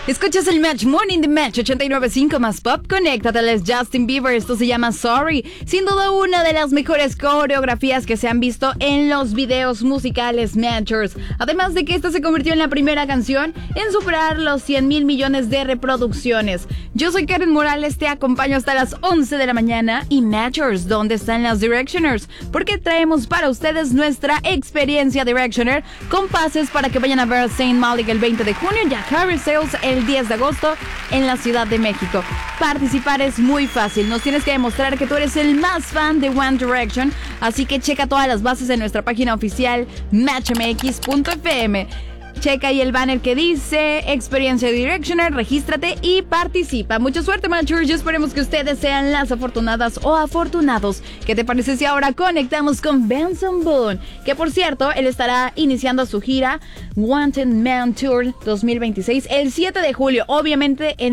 Escuchas el Match Morning de Match 89.5 más Pop. Conéctateles Justin Bieber. Esto se llama Sorry. Sin duda una de las mejores coreografías que se han visto en los videos musicales Matchers. Además de que esta se convirtió en la primera canción en superar los 100,000 millones de reproducciones. Yo soy Karen Morales, te acompaño hasta las 11 de la mañana. Y Matchers, ¿dónde están las Directioners? Porque traemos para ustedes nuestra experiencia Directioner con pases para que vayan a ver a Saint Malik el 20 de junio y a Harry Styles el 10 de agosto en la Ciudad de México. Participar es muy fácil, nos tienes que demostrar que tú eres el más fan de One Direction, así que checa todas las bases en nuestra página oficial matchmx.fm. Checa ahí el banner que dice Experiencia Directioner, regístrate y participa. Mucha suerte, Matchers, y esperemos que ustedes sean las afortunadas o afortunados. ¿Qué te parece si ahora conectamos con Benson Boone? Que por cierto, él estará iniciando su gira Wanted Man Tour 2026 el 7 de julio, obviamente en